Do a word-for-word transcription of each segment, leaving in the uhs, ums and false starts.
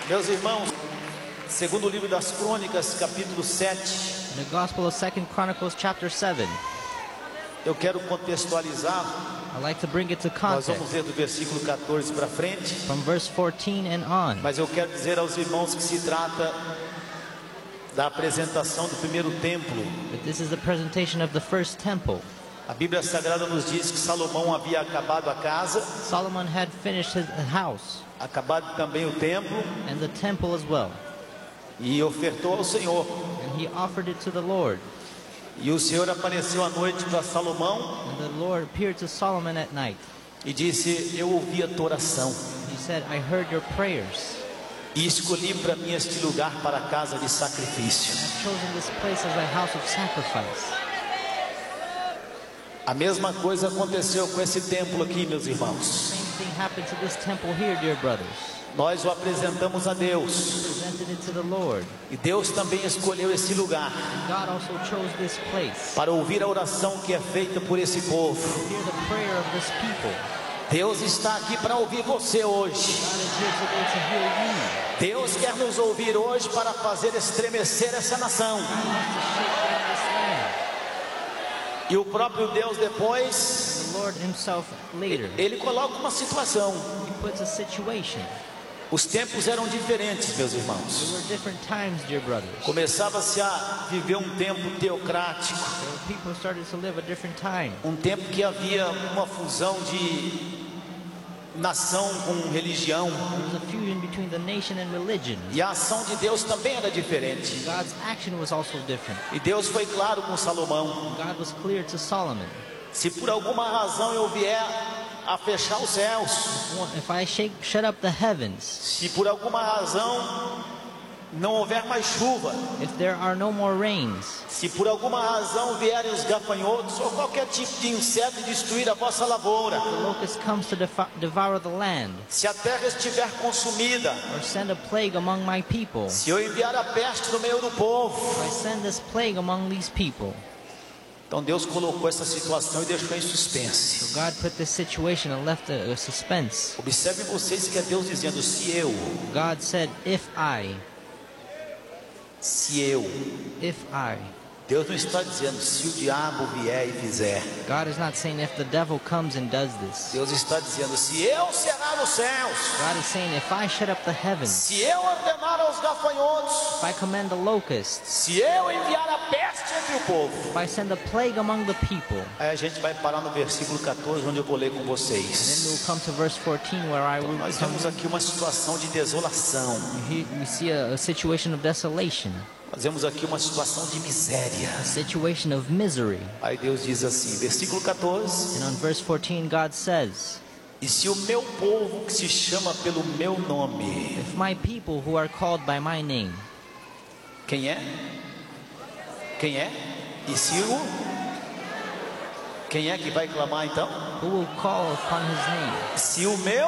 Meus irmãos, segundo o livro das Crônicas, capítulo sete. The Gospel of Second Chronicles, chapter seven. Eu quero contextualizar. I'd like to bring it to Nós vamos context ler do versículo quatorze para frente. from verse fourteen and on. Mas eu quero dizer aos irmãos que se trata da apresentação do primeiro templo. But this is the presentation of the first temple. A Bíblia Sagrada nos diz que Salomão havia acabado a casa, Solomon had finished his house acabado também o templo, and the temple as well. e ofertou ao Senhor. And he offered it to the Lord. E o Senhor apareceu à noite para Salomão And the Lord appeared to Solomon at night. e disse: eu ouvi a tua oração He said, I heard your prayers. e escolhi para mim este lugar para a casa de sacrifício. I've chosen this place as a house of sacrifice. A mesma coisa aconteceu com esse templo aqui, meus irmãos. Same thing happened to this temple here, dear brothers. Nós o apresentamos a Deus Presented it to the Lord. e Deus também escolheu esse lugar God also chose this place para ouvir a oração que é feita por esse povo. to hear the prayer of this people. Deus está aqui para ouvir você hoje. God is here today to hear you. Deus quer nos ouvir hoje para fazer estremecer essa nação. God wants to shake down this land. E o próprio Deus depois, The Lord himself later, ele coloca uma situação. he puts a situation. Os tempos eram diferentes, meus There irmãos. were different times, dear brothers. Começava-se a viver um tempo teocrático, There were people started to live a different time. um tempo que havia uma fusão de nação com religião, There was a fusion between the nation and religion. e a ação de Deus também era diferente. God's action was also different. E Deus foi claro com Salomão: God was clear to Solomon. se por alguma razão eu vier a fechar os céus, If I shake, shut up the heavens, se por alguma razão não houver mais chuva, if there are no more rains, se por alguma razão vierem os gafanhotos ou qualquer tipo de inseto destruir a vossa lavoura, the locust comes to defi- devour the land, se a terra estiver consumida, or send a plague among my people, se eu enviar a peste no meio do povo. if I send this plague among these people. Então Deus colocou essa situação e deixou em suspense. So God put this situation and left a, a suspense. Observem vocês que é Deus dizendo: se eu, God said, if I, se eu. if I. Deus não está dizendo se o diabo vier e fizer. God is not saying if the devil comes and does this. Deus está dizendo: se eu cerrar os céus, God is saying if I shut up the heavens, se eu ordenar aos gafanhotos, if I command the locusts, se eu enviar a peste entre o povo. if I send a plague among the people, Aí a gente vai parar no versículo quatorze, onde eu vou ler com then vocês. we'll come to verse fourteen where I will Nós come. vemos aqui uma situação de desolação. Here we see a, a situation of desolation, Nós vemos aqui uma situação de miséria. a situation of misery. Aí Deus diz assim, versículo quatorze: And on verse fourteen, God says, e se o meu povo que se chama pelo meu nome, if my people who are called by my name, quem é? Quem é? E se o? Quem é que vai clamar então? who will call upon his name, Se o meu?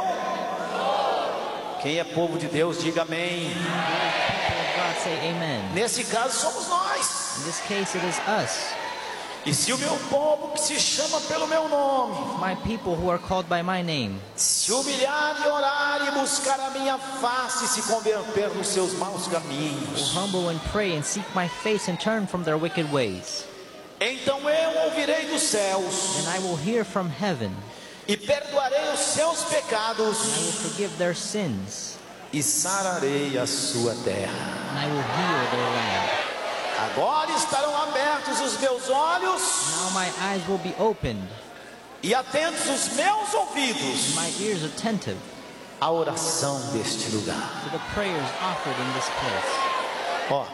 Quem é povo de Deus, diga amém. people of God say amen. Nesse caso somos nós. In this case it is us. E se o meu povo que se chama pelo meu nome My people who are called by my name se humilhar e orar e buscar a minha face e se converter nos seus maus will caminhos, humble and pray and seek my face and turn from their wicked ways, então eu ouvirei dos céus then I will hear from heaven, e perdoarei os seus pecados and I will forgive their sins, e sararei a sua terra. and I will heal their land. Agora estarão abertos os meus olhos Now my eyes will be opened, e atentos os meus ouvidos my ears attentive à oração deste lugar. to the prayers offered in this place. Ó,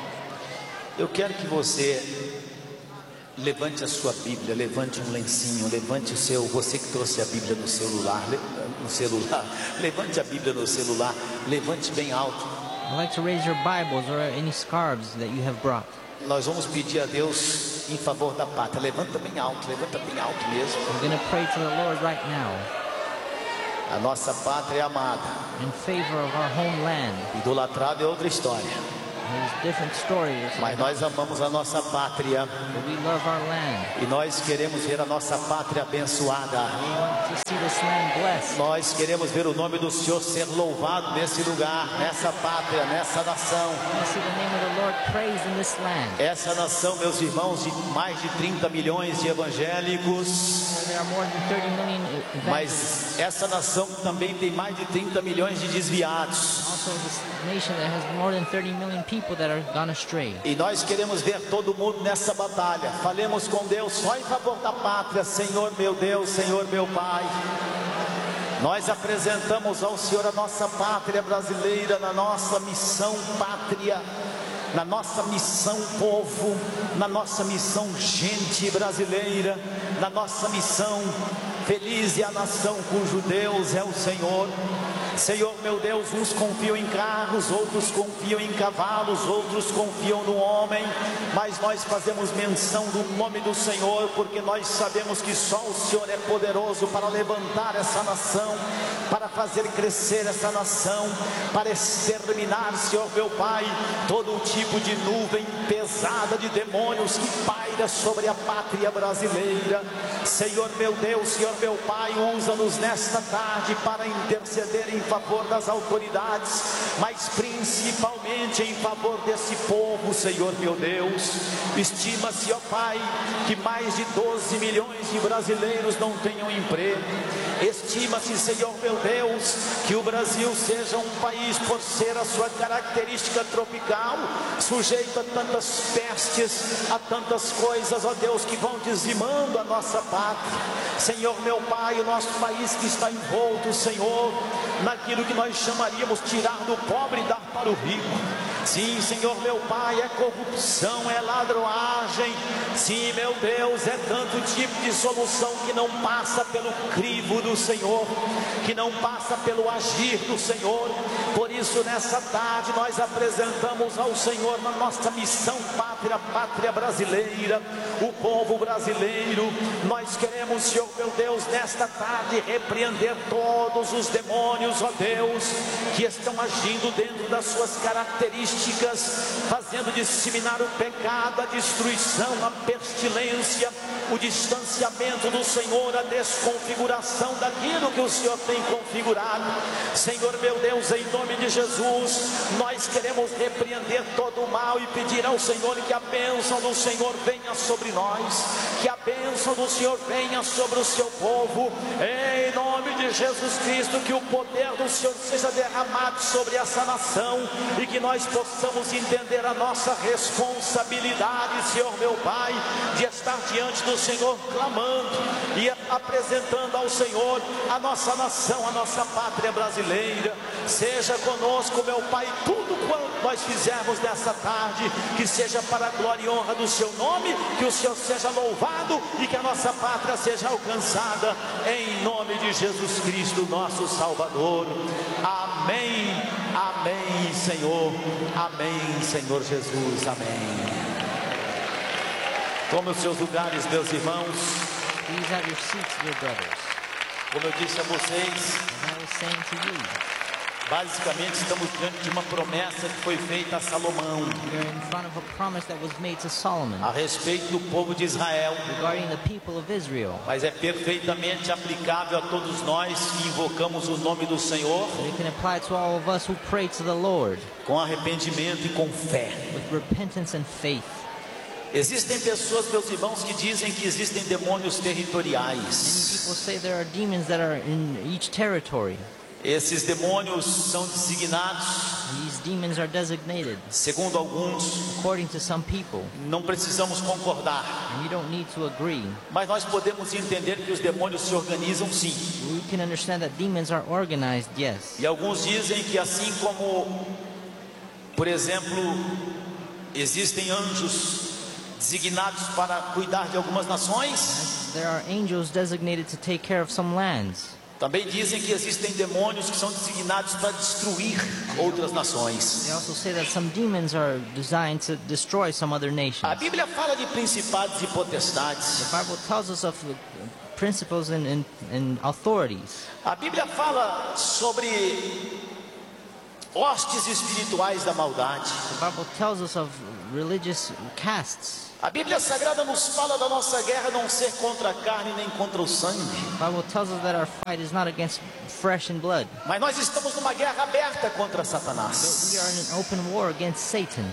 eu quero que você levante a sua Bíblia, levante um lencinho, levante o seu, você que trouxe a Bíblia no celular, le- no celular, levante a Bíblia no celular, levante bem alto. I'd like to raise your Bibles or any scarves that you have brought. Nós vamos pedir a Deus em favor da pátria. Levanta bem alto, levanta bem alto mesmo. I'm going to pray to the Lord right now A nossa pátria é amada. in favor of our homeland. Idolatrado é outra história. There's different stories. Mas nós amamos a nossa pátria. But we love our land. E nós queremos ver a nossa pátria abençoada. We want to see this land blessed. Nós queremos ver o nome do Senhor ser louvado nesse lugar, nessa pátria, nessa nação. We want to see the name of the Lord praised in this land. Essa nação, meus irmãos, de mais de trinta milhões de evangélicos. There are more than thirty million evangelists. Mas essa nação também tem mais de trinta milhões de desviados. Also, this nation that has more than thirty million people that are gone astray. E nós queremos ver todo mundo nessa batalha. Falemos com Deus só em favor da pátria, Senhor meu Deus, Senhor meu Pai. Nós apresentamos ao Senhor a nossa pátria brasileira, na nossa missão pátria, na nossa missão povo, na nossa missão gente brasileira, na nossa missão feliz é a nação cujo Deus é o Senhor. Senhor meu Deus, uns confiam em carros, outros confiam em cavalos, outros confiam no homem, mas nós fazemos menção do nome do Senhor, porque nós sabemos que só o Senhor é poderoso para levantar essa nação, para fazer crescer essa nação, para exterminar, Senhor meu Pai, todo tipo de nuvem pesada de demônios que paira sobre a pátria brasileira. Senhor meu Deus, Senhor meu Pai, usa-nos nesta tarde para interceder em favor das autoridades, mas principalmente em favor desse povo, Senhor meu Deus. Estima-se, ó Pai, que mais de doze milhões de brasileiros não tenham emprego. Estima-se, Senhor meu Deus, que o Brasil seja um país, por ser a sua característica tropical, sujeito a tantas pestes, a tantas coisas, ó Deus, que vão dizimando a nossa pátria. Senhor meu Pai, o nosso país que está envolto, Senhor, naquilo que nós chamaríamos tirar do pobre e dar para o rico. Sim, Senhor meu Pai, é corrupção, é ladroagem. Sim, meu Deus, é tanto tipo de solução que não passa pelo crivo do Senhor, que não passa pelo agir do Senhor. Por isso, nessa tarde, nós apresentamos ao Senhor na nossa missão pátria, pátria brasileira, o povo brasileiro. Nós queremos, Senhor meu Deus, nesta tarde repreender todos os demônios, ó Deus, que estão agindo dentro das suas características, fazendo disseminar o pecado, a destruição, a pestilência, o distanciamento do Senhor, a desconfiguração daquilo que o Senhor tem configurado. Senhor meu Deus, em nome de Jesus, nós queremos repreender todo o mal e pedir ao Senhor que a bênção do Senhor venha sobre nós, que a bênção do Senhor venha sobre o seu povo, em nome de Jesus Cristo, que o poder do Senhor seja derramado sobre essa nação e que nós possamos entender a nossa responsabilidade, Senhor meu Pai, de estar diante do Senhor clamando e apresentando ao Senhor a nossa nação, a nossa pátria brasileira. Seja conosco, meu Pai, tudo quanto nós fizermos nessa tarde, que seja para a glória e honra do seu nome, que o Senhor seja louvado e que a nossa pátria seja alcançada, em nome de Jesus Cristo, nosso Salvador. Amém, amém, Senhor, amém, Senhor Jesus, amém. Tome os seus lugares, meus irmãos. Please have your seats, dear brothers. Como eu disse a vocês, As I was saying to you, basicamente estamos diante de uma promessa que foi feita a Salomão we are in front of a promise that was made to Solomon a respeito do povo de Israel, regarding the people of Israel. mas é perfeitamente aplicável a todos nós que invocamos o nome do Senhor But it can apply to all of us who pray to the Lord com arrependimento e com fé. with repentance and faith. Existem pessoas, meus irmãos, que dizem que existem demônios Many territoriais. people say there are demons that are in each territory. Esses demônios são designados, These demons are designated segundo alguns, according to some people, não precisamos concordar, and you don't need to agree. mas nós podemos entender que os demônios se organizam sim. We can understand that demons are organized, yes. E alguns dizem que assim como, por exemplo, existem anjos designados para cuidar de algumas nações, There are angels designated to take care of some lands. também dizem que existem demônios que são designados para destruir outras nações. They also say that some demons are designed to destroy some other A nations. Bíblia fala de principados e potestades. The Bible tells us of the principles and, and, and authorities. A Bíblia fala sobre hostes espirituais da maldade. The Bible tells us of religious castes. A Bíblia Sagrada nos fala da nossa guerra não ser contra a carne nem contra o sangue. The Bible tells us that our fight is not against flesh and blood. Mas nós estamos numa guerra aberta contra But Satanás. we are in an open war against Satan.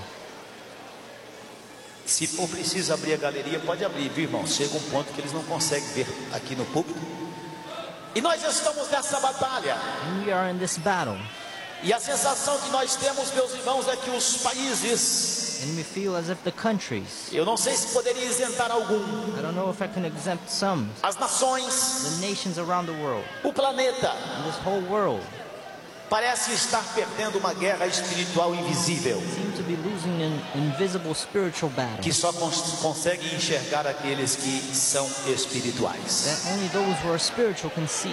Se for preciso abrir a galeria, pode abrir, viu, irmão? Chega um ponto que eles não conseguem ver aqui no púlpito. E nós estamos nessa batalha. And we are in this battle. E a sensação que nós temos, meus irmãos, é que os países, And we feel as if the countries, eu não sei se poderia isentar algum, I don't know if I can exempt some, as nações, the nations around the world, o planeta, and this whole world parece estar perdendo uma guerra espiritual invisível, seem to be losing an invisible spiritual battle que só cons consegue enxergar aqueles que são espirituais. that only those who are spiritual can see.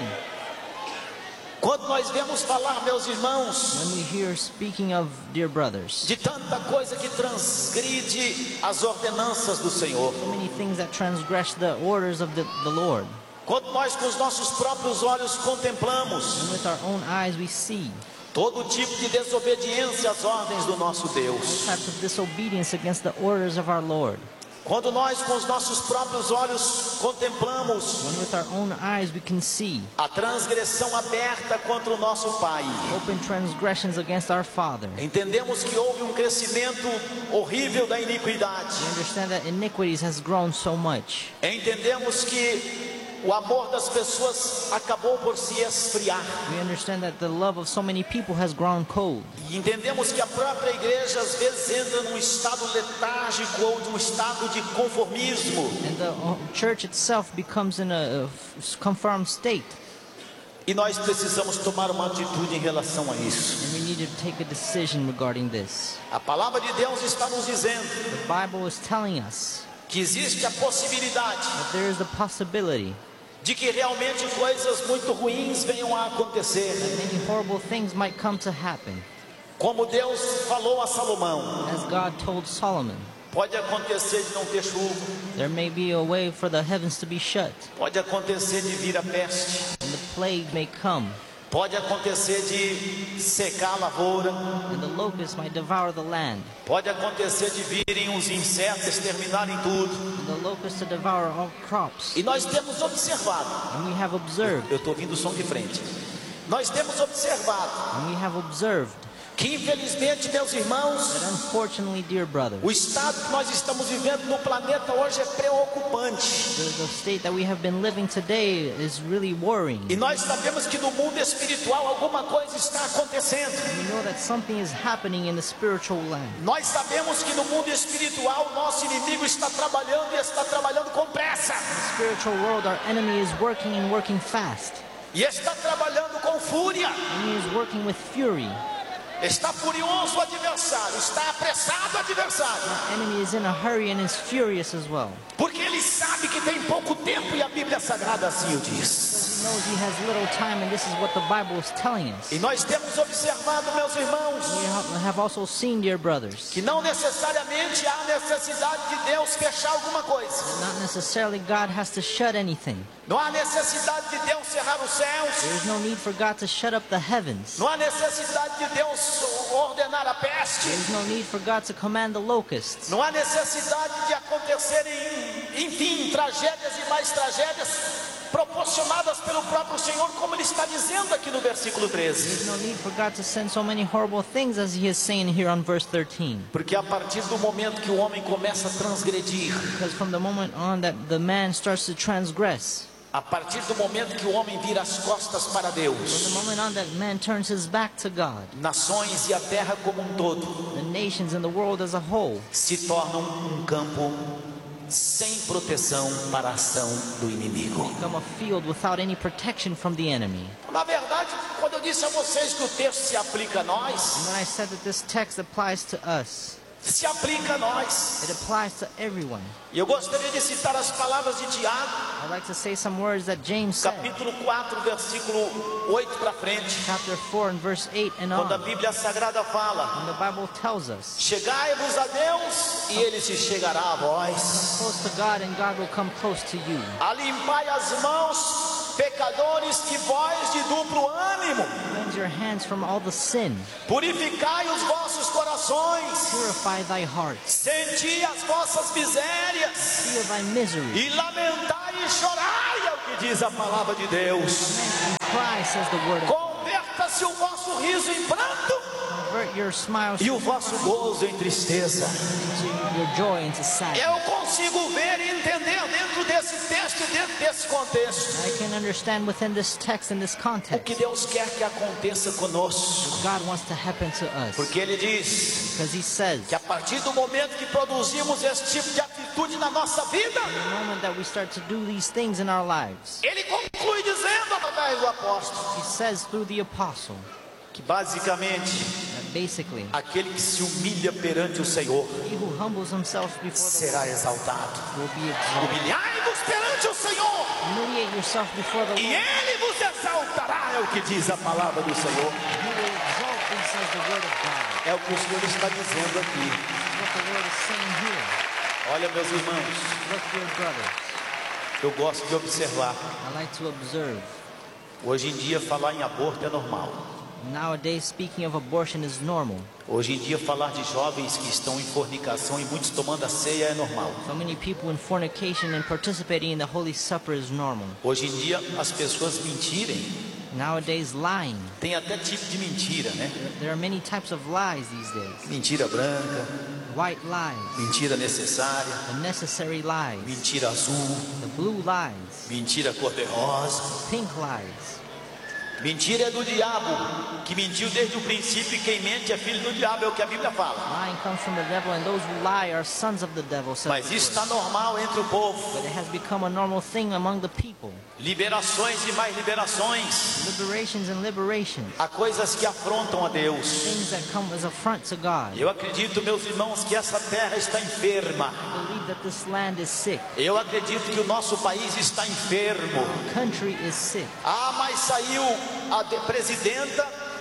Quando nós vemos falar, meus irmãos, When we hear speaking of dear brothers, de tanta coisa que transgride as ordenanças do Senhor, so many things that transgress the orders of the, the Lord, quando nós com os nossos próprios olhos contemplamos and with our own eyes we see todo tipo de desobediência às ordens do nosso Deus, types of disobedience against the orders of our Lord, quando nós com os nossos próprios olhos contemplamos when with our own eyes we can see a transgressão aberta contra o nosso Pai, open transgressions against our Father, entendemos que houve um crescimento horrível da iniquidade, we understand that iniquities has grown so much. entendemos que o amor das pessoas acabou por se esfriar, We understand that the love of so many people has grown cold. e entendemos que a própria igreja às vezes entra num estado letárgico ou de um estado de conformismo, And the uh, church itself becomes in a, a f- conformed state. e nós precisamos tomar uma atitude em relação a isso. And we need to take a decision regarding this. A palavra de Deus está nos dizendo The Bible is telling us que existe a possibilidade that there is the possibility de que realmente coisas muito ruins venham a acontecer, many horrible things might come to happen. como Deus falou a Salomão. As God told Solomon, Pode acontecer de não ter chuva, there may be a way for the heavens to be shut, pode acontecer de vir a peste, and the plague may come, pode acontecer de secar a lavoura, and the locusts might devour the land, pode acontecer de virem os insetos exterminarem tudo. and the locusts to devour all crops. E nós temos observado, And we have observed, eu estou ouvindo o som de frente, nós temos observado and we have observed que infelizmente, meus irmãos, that unfortunately, dear brother, o estado que nós estamos vivendo no planeta hoje é preocupante. the, the state that we have been living today is really worrying. E nós sabemos que no mundo espiritual alguma coisa está acontecendo. We know that something is happening in the spiritual land. Nós sabemos que no mundo espiritual o nosso inimigo está trabalhando e está trabalhando com pressa. In the spiritual world, our enemy is working and working fast. E está trabalhando com fúria. And he is working with fury. Está furioso o adversário, está apressado o adversário. The enemy is in a hurry and is furious as well. Porque ele sabe que tem pouco tempo e a Bíblia Sagrada assim o diz. He knows he has little time, and this is what the Bible is telling us. E nós temos observado, meus irmãos, We ha- have also seen, dear brothers, que não necessariamente há necessidade de Deus fechar alguma coisa. not necessarily God has to shut anything. Não há necessidade de Deus cerrar os céus. There is no need for God to shut up the heavens. Não há necessidade de Deus ordenar a peste. There is no need for God to command the locusts. Não há necessidade de acontecerem, enfim, tragédias e mais tragédias proporcionadas pelo próprio Senhor, como Ele está dizendo aqui no versículo treze. There's no need for God to send so many horrible things as he is saying here on verse thirteen. Porque a partir do momento que o homem começa a transgredir, Because from the moment on that the man starts to transgress, a partir do momento que o homem vira as costas para from Deus, the moment on that man turns his back to God, nações e a terra como um todo the nations and the world as a whole se tornam um campo sem proteção para a ação do inimigo. become a field without any protection from the enemy. Na verdade, quando eu disse a vocês que o texto se aplica a nós, And when I said that this text applies to us, se aplica a nós. it applies to everyone. E eu gostaria de citar as palavras de Tiago, I'd like to say some words that James said, capítulo quatro, versículo oito para frente, chapter four and verse eight and quando a on. Bíblia Sagrada fala: And the Bible tells us, chegai-vos a Deus e Ele se chegará a vós. close to God and God will come close to you. Alimpai as mãos pecadores, e vós de duplo ânimo. Cleanse your hands from all the sin. Purificai os vossos corações. Purify thy heart. Senti as vossas misérias. Feel thy misery. E lamentai e chorai, é o que diz a palavra de Deus. Lament and cry, says the word of God. Converta-se o vosso riso em pranto Convert your smiles e o vosso gozo em tristeza. into your joy into sadness. Eu consigo ver e entender dentro desse texto e dentro desse contexto I can understand within this text and this o context que Deus quer que aconteça conosco. what God wants to happen to us. Porque Ele diz Because he says, que a partir do momento que produzimos esse tipo de atitude na nossa vida, the moment that we start to do these things in our lives, Ele conclui dizendo através do apóstolo he says through the apostle, que basicamente that basically, aquele que se humilha perante o Senhor he who humbles himself before the será Lord exaltado. will be exalted. Humilhai-vos perante o Senhor Humiliate yourself before the e Lord. Ele vos exaltará, é o que diz a palavra do Senhor. He will exalt thee, says the word of God. É o que o Senhor está dizendo aqui. This is what the Lord is saying here. Olha, meus irmãos, Look, dear brothers, eu gosto de observar. I like to observe. Hoje em dia falar em aborto é normal. Nowadays, speaking of abortion is normal. Hoje em dia falar de jovens que estão em fornicação e muitos tomando a ceia é normal. So many people in fornication and participating in the Holy Supper is normal. Hoje em dia as pessoas mentirem. Nowadays, lying. Tem até tipo de mentira, né? There are many types of lies these days. Mentira branca, White lies, mentira necessária, the necessary lies, mentira azul, the blue lies, mentira cor-de-rosa. pink lies. Mentira é do diabo, que mentiu desde o princípio, e quem mente é filho do diabo, é o que a Bíblia fala. Lying comes from the devil, and those who lie are sons of the devil, says Mas the isso word. está normal entre o povo. But it has become a normal thing among the people. Liberações e mais liberações. Liberations and liberations. Há coisas que afrontam a Deus. Things that come as affront to God. Eu acredito, meus irmãos, que essa terra está enferma. I believe that this land is sick. Eu acredito que o nosso país está enfermo. The country is sick. Ah, mas saiu a de- presidenta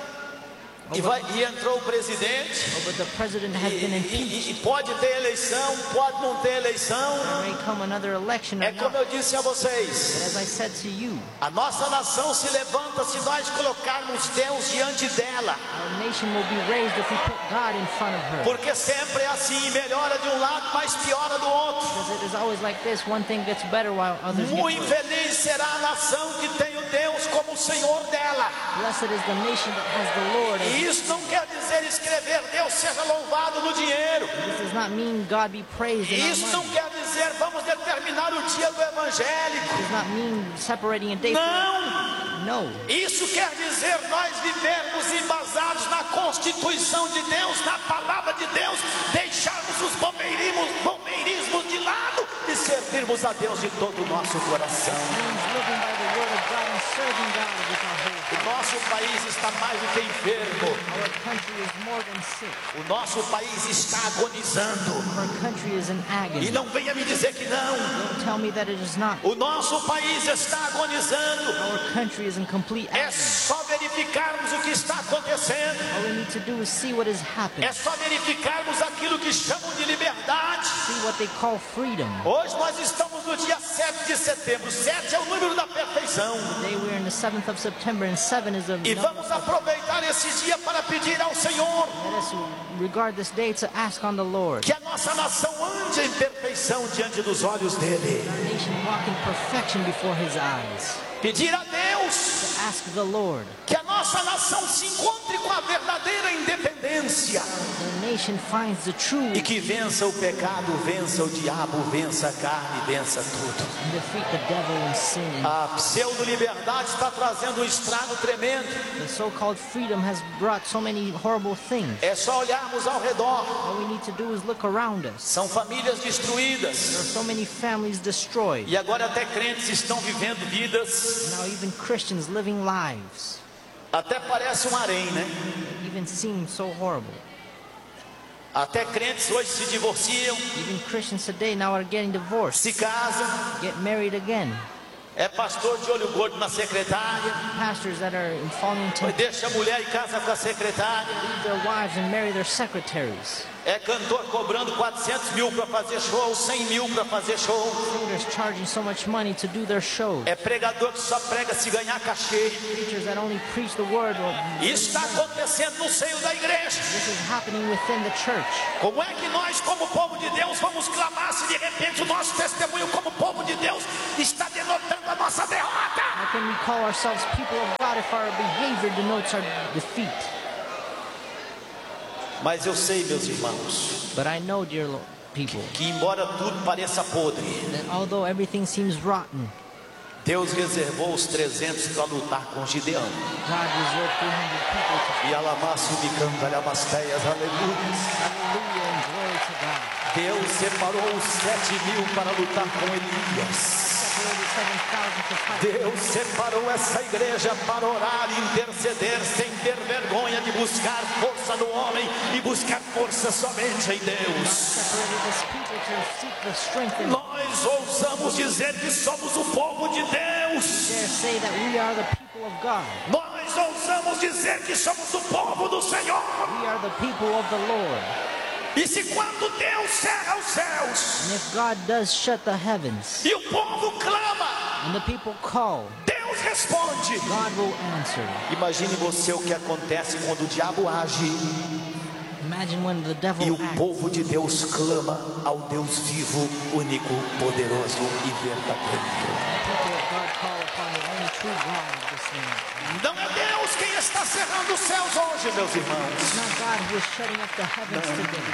e, vai, e entrou o presidente. Oh, but the president has E, been e- impeached. e- e pode ter eleição, pode não ter eleição. There may come another election or É como not. eu disse a But vocês, as I said to you, a nossa nação se levanta se nós colocarmos Deus diante dela. our nation will be raised if we put God in front of her. Porque sempre é assim, melhora de um lado, mas piora do outro. Because it is always like this, one thing gets better while others get Muito worse. feliz será a nação que tem o Deus como o Senhor dela. Blessed is the nation that has the Lord. E as- isso não quer dizer escrever Deus seja louvado no dinheiro. This does not mean God be praised in our Isso não money. quer dizer vamos determinar o dia do evangélico. It does not mean separating a day for Não. No. Isso quer dizer nós vivermos embasados na Constituição de Deus, na palavra de Deus, deixarmos os bombeirismos, bombeirismos de lado e servirmos a Deus de todo o nosso coração. It means living by the word of God and serving God with our whole O heart. nosso país está mais do que enfermo. Our country is more than sick. O nosso país está agonizando. Our country is in E agony. não venha me dizer que não. Don't tell me that it is not. O nosso país está agonizando. Our country is in complete É agony. só verificarmos o que está acontecendo. All we need to do is see what is happening. É só verificarmos aquilo que chamam de liberdade. See what they call freedom. Hoje nós estamos no dia sete de setembro. sete é o número da perfeição. Today we are in the seventh of September and seven is the E number. vamos aproveitar esse dia para pedir ao Senhor Let us regard this day to ask on the Lord. que a nossa nação ande em perfeição diante dos olhos dele. Our nation walk in perfection before his eyes. Pedir a Deus To ask the Lord. que a nossa nação se encontre com a verdadeira independência The nation finds the true e que vença o pecado, vença o diabo, vença a carne, vença tudo. and defeat the devil and sin. A pseudo-liberdade está trazendo um estrago tremendo. The so-called freedom has brought so many horrible things. É só olharmos ao redor. All we need to do is look around us. São famílias There are destruídas. so many families destroyed. E agora até crentes estão vivendo vidas. Now even Christians living lives. Até parece um harém, né? It even seems so horrible. Até crentes hoje se divorciam, Even Christians today now are getting divorced, se casam. get married again. É pastor de olho gordo na secretária. Pastors that are falling into Deixa a mulher e casa com a secretária. leave their wives and marry their secretaries. É cantor cobrando quatrocentos mil para fazer show, cem mil para fazer show. Singers charging so much money to do their shows. É pregador que só prega se ganhar cachê. Preachers that only preach the word. Isso está acontecendo no seio da igreja. This is happening within the church. Como é que nós, como povo de Deus, vamos clamar se de repente o nosso testemunho como povo de Deus está denotando a nossa derrota? How can we call ourselves people of God if our behavior denotes our defeat? Mas eu sei, meus irmãos, But I know, dear Lord, people, que embora tudo pareça podre, that although everything seems rotten, Deus reservou os trezentos para lutar com Gideão. God reserved three hundred people to E alamácio me cantalhabasteias, aleluia. hallelujah and glory to God. Deus separou os sete mil para lutar com Elias. Separated seven thousand to fight. Deus separou essa igreja para orar e interceder sem ter vergonha de buscar força no homem e buscar força somente em Deus. Separated this people to seek the strength and Nós ousamos dizer que somos o povo de Deus. dare say that we are the people of God. Nós ousamos dizer que somos o povo do Senhor. We are the people of the Lord. E se quando Deus cerra os céus And if God does shut the heavens e o povo clama, and the people call, Deus responde. God will answer. Imagine você o que acontece quando o diabo age Imagine when the e devil o acts povo de Deus clama ao Deus vivo, único, poderoso e verdadeiro. the people of God call upon the only true God of this land. Não é Deus quem está cerrando os céus hoje, meus It's irmãos. not God who is shutting up the heavens today.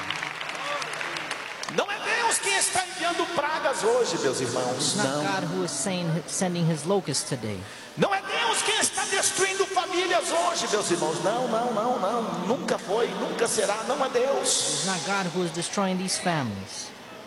Não é Deus quem está enviando pragas hoje, meus irmãos. It's not Não. God who is saying, sending his locusts today. Não é Deus quem está destruindo famílias hoje, meus irmãos. Não, não, não, não. Nunca foi, nunca será. Não é Deus. It's not God who is destroying these families.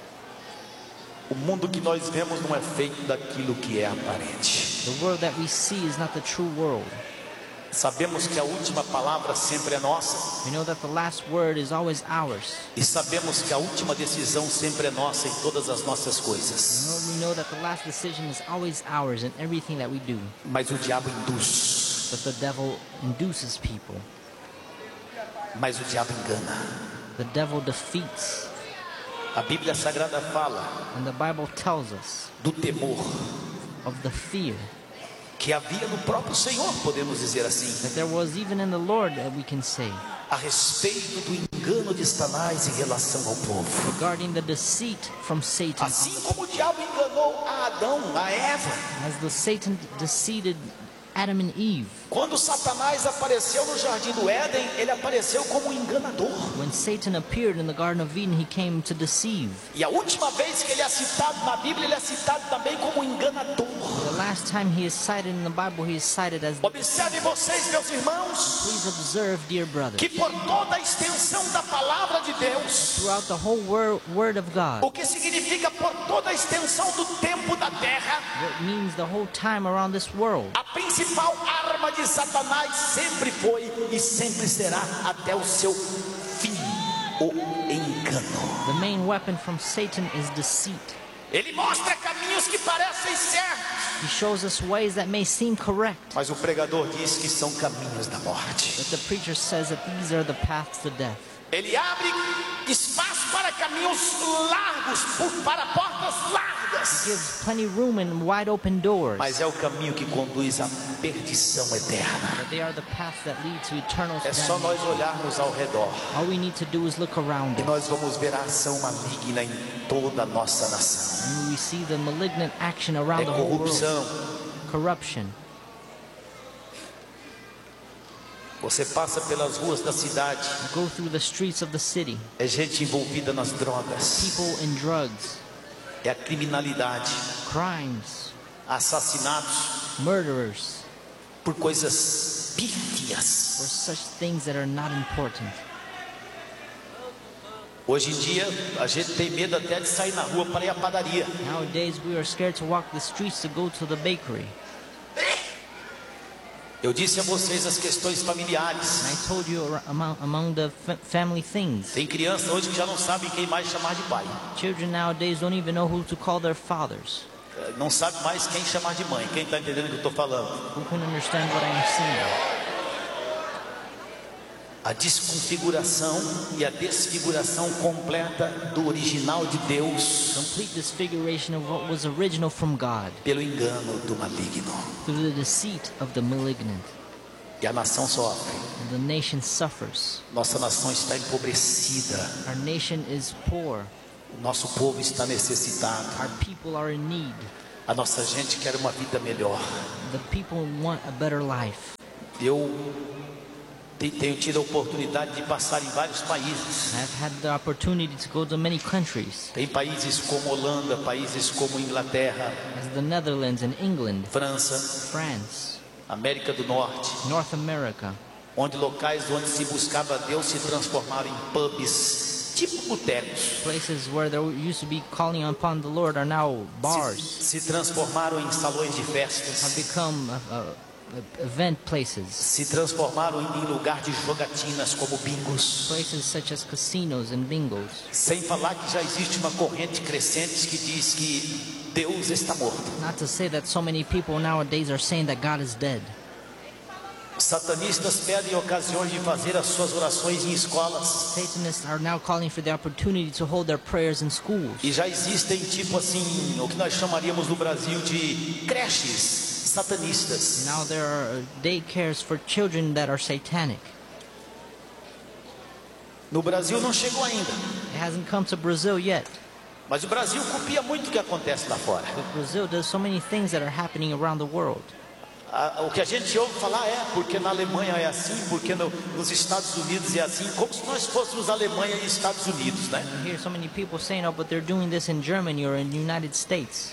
O mundo que nós vemos não é feito daquilo que é aparente. The world that we see is not the true world. Sabemos que a última palavra sempre é nossa. We know that the last word is always ours. E sabemos que a última decisão sempre é nossa em todas as nossas We coisas. know- We know that the last decision is always ours in everything that we do. Mas o diabo induz. But the devil induces people. Mas o diabo engana. The devil defeats. A Bíblia Sagrada fala And the Bible tells us do temor of the fear que havia no próprio Senhor, podemos dizer assim, that there was even in the Lord, that we can say, a respeito do engano de Satanás em relação ao povo. regarding the deceit from Satan. Assim como o diabo enganou a Adão, a Eva, As the Satan deceived Adam and Eve. quando Satanás apareceu no jardim do Éden, ele apareceu como um enganador. When Satan appeared in the Garden of Eden, he came to deceive. E a última vez que ele é citado na Bíblia, ele é citado também como um enganador. The last time he is cited in the Bible, he is cited as, Observe vocês, meus irmãos, please observe, dear brother, que por toda a extensão da palavra de Deus, throughout the whole word, word of God, o que significa por toda a extensão do tempo da terra, what means the whole time around this world, a principal arma de Satanás sempre foi e sempre será até o seu fim, o engano. the main weapon from Satan is deceit. Ele mostra caminhos que parecem certos, He shows us ways that may seem correct, mas o pregador diz que são caminhos da morte. but the preacher says that these are the paths to death. Ele abre espaço para caminhos largos, por- para portas largas, Gives plenty room and wide open doors, mas é o caminho que conduz à perdição eterna. but they are the paths that lead to eternal É só nós damnation. olharmos ao redor All we need to do is look around e us, nós vamos ver a ação maligna em toda a nossa nação. and we see the malignant action É around the whole world. corrupção. Corruption. Você passa pelas ruas da cidade, Go through the streets of the city. é gente envolvida nas drogas, People in drugs, é a criminalidade, crimes, assassinatos murderers, por coisas pífias. or such things that are not important. Hoje em dia, a gente tem medo até de sair na rua para ir à padaria. Nowadays, we are scared to walk the streets to go to the bakery. Eu disse a vocês as questões And familiares. I told you ar- among, among the fa- family things. Tem criança hoje que já não sabe quem mais chamar de pai. Children nowadays don't even know who to call their fathers. Eh, Não sabe mais quem chamar de mãe. Quem está entendendo o que eu estou falando? Who can understand what I am saying? a desconfiguração e a desfiguração completa do original de Deus Complete disfiguration of what was original from God pelo engano do maligno. through the deceit of the malignant. E a nação sofre. And the nation suffers. Nossa nação está empobrecida. Our nation is poor. Nosso povo está necessitado. Our people are in need. A nossa gente quer uma vida melhor. The people want a better life. Eu tenho tido a oportunidade de passar em vários países. I've had the opportunity to go to many countries, Tem países como Holanda, países como Inglaterra, as the Netherlands and England, França, France, América do Norte, North America, onde locais onde se buscava Deus se transformaram em pubs, tipo botecos. places where there used to be calling upon the Lord are now bars, Se, se transformaram em salões de have festas. become uh, uh, event places, Se transformaram em, em lugar de jogatinas como bingos. places such as casinos and bingos. Sem falar que já existe uma corrente crescente que diz que Deus está morto. Not to say that so many people nowadays are saying that God is dead. Satanistas pedem ocasiões de fazer as suas orações em escolas. Satanists are now calling for the opportunity to hold their prayers in schools. E já existem tipo assim, o que nós chamaríamos no Brasil de creches satanistas. Now there are daycares for children that are satanic. No Brasil não chegou ainda, It hasn't come to Brazil yet. mas o Brasil copia muito o que acontece lá fora. But Brazil does so many things that are happening around the world. Ah, o que a gente ouve falar é porque na Alemanha é assim, porque no, nos Estados Unidos é assim, como se nós fôssemos Alemanha e Estados Unidos, né? I hear so many people saying, oh, but they're doing this in Germany or in the United States.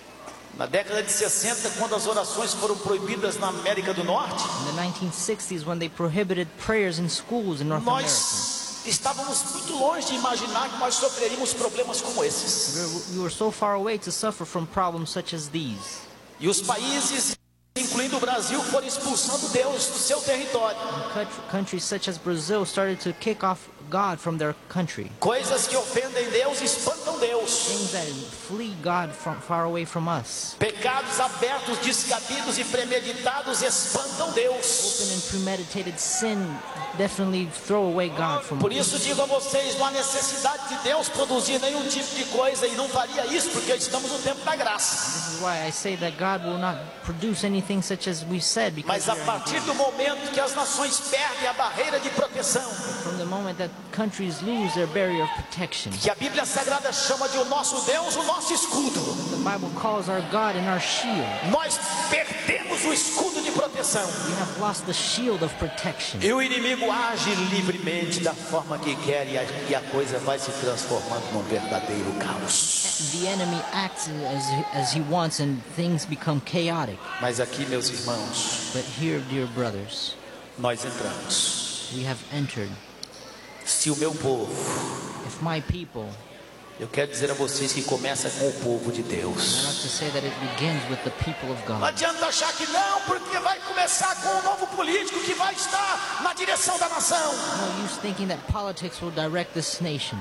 Na década de sessenta, quando as orações foram proibidas na América do Norte, In the nineteen sixties, when they prohibited prayers in schools in North America, nós estávamos muito longe de imaginar que nós sofreríamos problemas como esses. we were so far away to suffer from problems such as these. E os países, incluindo o Brasil, foram expulsando Deus do seu território. And country- countries such as Brazil started to kick off God from their country. Coisas que ofendem Deus espantam Deus. Things that flee God from far away from us. Pecados abertos, descabidos e premeditados espantam Deus. Open and premeditated sin definitely throw away God from Por us. isso digo a vocês, não há necessidade de Deus produzir nenhum tipo de coisa, e não faria isso porque estamos no tempo da graça. This is why I say that God will not produce anything such as we said, because Mas a we are in partir do momento que as nações perdem a barreira de proteção, from the moment that countries lose their barrier of protection, que a Bíblia Sagrada chama de o nosso Deus, o nosso escudo, the Bible calls our God and our shield. nós perdemos o escudo de proteção. We have lost the shield of protection. E o inimigo age livremente da forma que quer, e a, e a coisa vai se transformando num verdadeiro caos. The enemy acts as, as he wants and things become chaotic. Mas aqui, meus irmãos, But here, dear brothers, nós entramos. we have entered. Se o meu povo, If my people, eu quero dizer a vocês que começa com o povo de I Deus. have to say that it begins with the people of Não God. adianta achar que não, porque vai começar com um novo político que vai estar na direção da nação. No use thinking that politics will direct this nation.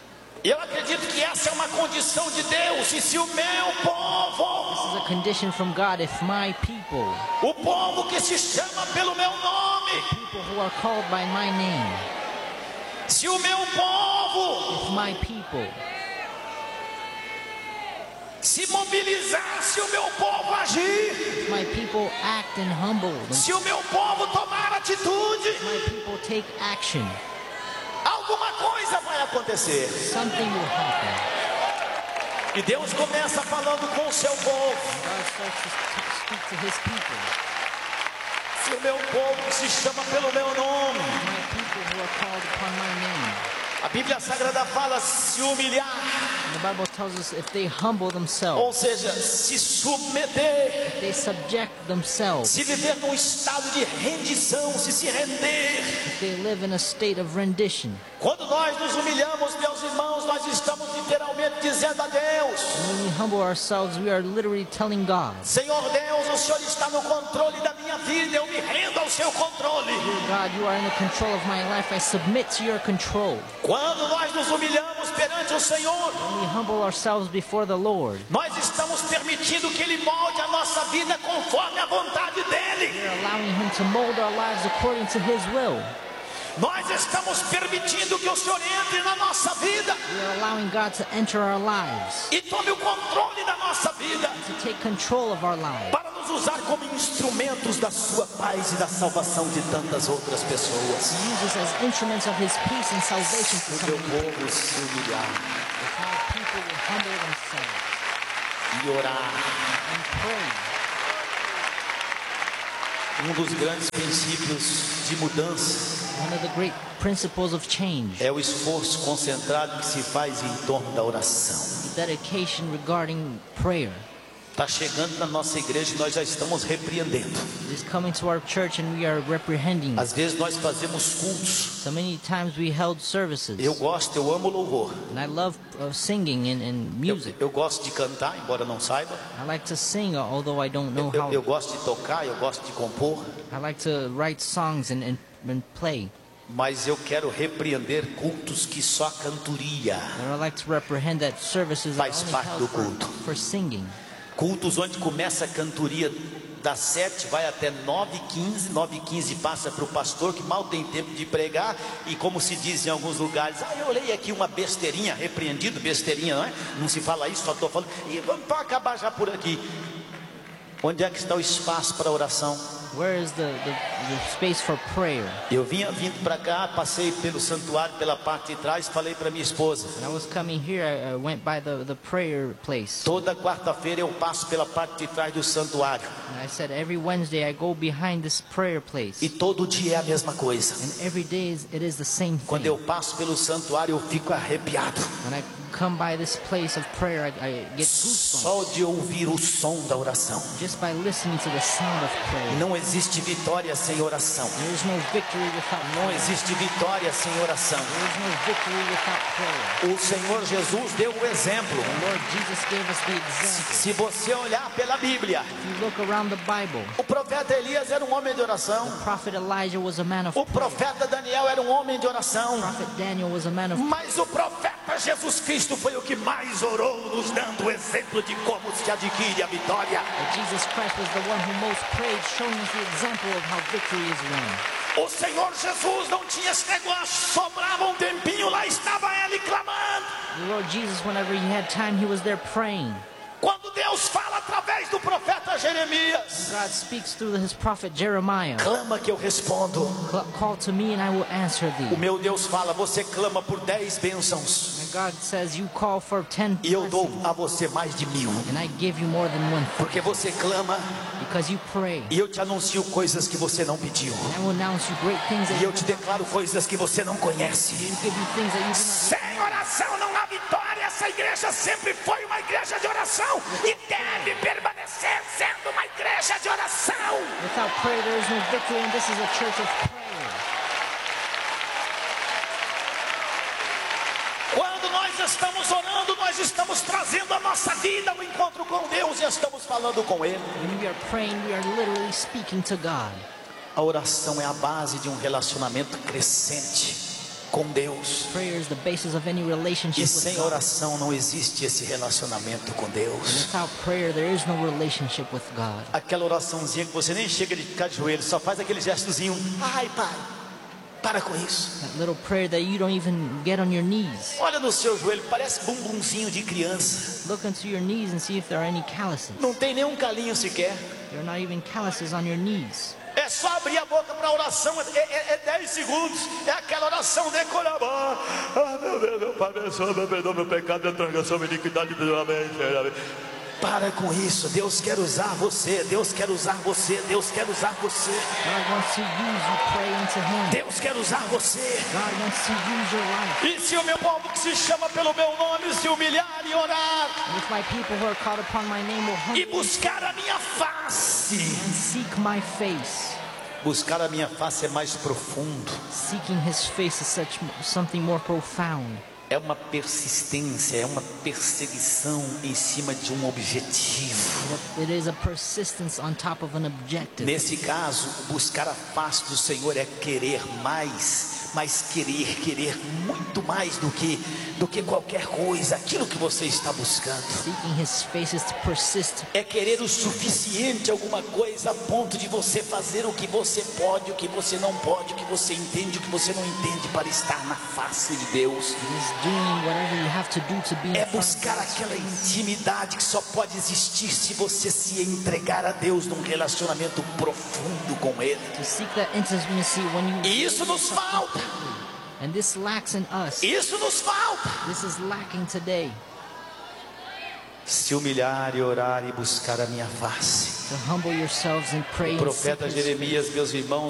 Eu acredito que essa é uma condição de Deus. E se o meu povo, This is a condition from God. If my people, o povo que se chama pelo meu nome, people who are called by my name, se o meu povo if my people se mobilizar, se o meu povo agir, If my people act and humble, them- se o meu povo tomar atitude, if my people take action, alguma coisa vai acontecer. something will happen. E Deus começa falando com o seu povo. God starts to t- speak to his people. Se o meu povo que se chama pelo meu nome, My people who are called upon my name. a Bíblia Sagrada fala se humilhar, The Bible tells us if they humble ou themselves, seja, se submeter, if they subject themselves, se viver num estado de rendição, se se render. if they live in a state of rendition. Quando nós nos humilhamos, meus irmãos, nós estamos literalmente dizendo a Deus: When we humble ourselves, we are literally telling God, Senhor Deus, o Senhor está no controle da minha vida, eu me rendo ao seu controle. God, you are in the control of my life. I submit to your control. Quando nós nos humilhamos perante o Senhor, When we humble ourselves before the Lord, nós estamos permitindo que Ele molde a nossa vida conforme a vontade dEle. we're allowing him to mold our lives according to his will. Nós estamos permitindo que o Senhor entre na nossa vida We are allowing God to enter our lives, e tome o controle da nossa vida, to take control of our lives, para nos usar como instrumentos da sua paz e da salvação de tantas outras pessoas. to use us as instruments of His peace and salvation for O so meu many people. povo se humilhar If our people will humble themselves e orar. and pray. Um dos grandes princípios de mudança One of the great principles of change, é o esforço concentrado que se faz em torno da oração. dedication regarding prayer. Está chegando na nossa igreja e nós já estamos repreendendo. It is coming to our church and we are reprehending. Às vezes nós fazemos cultos. So many times we held services. Eu gosto, eu amo louvor. And I love uh, singing and, and Eu, music. eu gosto de cantar, embora não saiba. I like to sing, although I don't know Eu, how. eu gosto de tocar, eu gosto de compor. I like to write songs and, and, and play. Mas eu quero repreender cultos que só cantoria. And I like to reprehend that services are Faz only parte held do for, culto. for singing. Cultos onde começa a cantoria das sete, vai até nove e quinze, nove e quinze passa para o pastor que mal tem tempo de pregar. E como se diz em alguns lugares, ah, eu olhei aqui uma besteirinha, repreendido, besteirinha, não é? Não se fala isso, só estou falando. E vamos para acabar já por aqui. Onde é que está o espaço para oração? Where is the, the, the space for prayer? Eu vinha vindo para cá, passei pelo santuário, pela parte de trás, falei para minha esposa. When I was coming here, I, I went by the, the prayer place. Toda quarta-feira eu passo pela parte de trás do santuário. And I said, every Wednesday I go behind this prayer place. E todo dia é a mesma coisa. And every day is, it is the same Quando thing. eu passo pelo santuário eu fico arrepiado. When I come by this place of prayer, I, I get goosebumps. Só de ouvir o som da oração. Just by listening to the sound of prayer. Não existe vitória sem oração. There is no victory without Não prayer. existe vitória sem oração. There is no victory without prayer. O Senhor Jesus deu o exemplo. The Lord Jesus gave us the example. Se você olhar pela Bíblia, If you look around the Bible, o profeta Elias era um homem de oração. Prophet Elijah was a man of O prayer. profeta Daniel era um homem de oração. Prophet Daniel was a man of Mas o profeta Jesus Cristo foi o que mais orou, nos dando o exemplo de como se adquire a vitória. But Jesus Christ was the one who most prayed, showing us the example of how victory is won. O Senhor Jesus não tinha esse negócio, sobrava um tempinho, lá estava ele clamando. The Lord Jesus, whenever he had time, he was there praying. Quando Deus fala através do profeta Jeremias, God speaks through his prophet Jeremiah. clama que eu respondo. Call, call to me and I will answer O thee. meu Deus fala, você clama por dez bênçãos And God says, you call for ten e eu dou blessings, a você mais de mil. and I give you more than one thing. Porque você clama Because you pray. e eu te anuncio coisas que você não pediu. And I will announce you great things that E you eu te declaro coisas que você não conhece. will give you things that you do not. Sem oração não há vitória. Essa igreja sempre foi uma igreja de oração e deve permanecer sendo uma igreja de oração. Without prayer, there is no victory, and this is a church of prayer. Quando nós estamos orando, nós estamos trazendo a nossa vida ao encontro com Deus e estamos falando com Ele. When we are praying, we are literally speaking to God. A oração é a base de um relacionamento crescente com Deus. Prayer is the basis of any relationship E with sem God. oração não existe esse relacionamento com Deus. Without prayer, there is no relationship with God. Aquela oraçãozinha que você nem chega de ficar de joelho, só faz aquele gestozinho. Ai, pai, para com isso. That little prayer that you don't even get on your knees. Olha no seu joelho, parece bumbumzinho de criança. Look into your knees and see if there are any calluses. Não tem nenhum calinho sequer. There are not even calluses on your knees. É só abrir a boca para oração, é, é, é dez segundos. É aquela oração decorada. Ah, meu Deus, meu Pai, abençoa, meu perdoa, meu pecado, minha transgressão, minha iniquidade, amém. Para com isso, Deus quer usar você, Deus quer usar você, Deus quer usar você. God wants to use you, pray into Him. Deus quer usar você. God wants to use your life. E se o meu povo que se chama pelo meu nome se humilhar e orar And if my people who are called upon my name will e humbly buscar a minha face. and seek my face. Buscar a minha face é mais profundo. Seeking His face is such something more profound. É uma persistência, é uma perseguição em cima de um objetivo. It is a persistence on top of an objective. Nesse caso, buscar a face do Senhor é querer mais, mas querer, querer muito mais do que do que qualquer coisa, aquilo que você está buscando. Seeking his face is to persist. É querer o suficiente, alguma coisa a ponto de você fazer o que você pode, o que você não pode, o que você entende, o que você não entende, para estar na face de Deus. It is doing whatever you have to do to be in É front of buscar God's aquela face. intimidade que só pode existir se você se entregar a Deus num relacionamento profundo com Ele. To seek that intimacy when you E isso nos falta. and this lacks in us. Isso nos falta. This is lacking today. Se humilhar e orar e buscar a minha face. To humble yourselves and pray O and seek profeta his Jeremias, meus irmãos,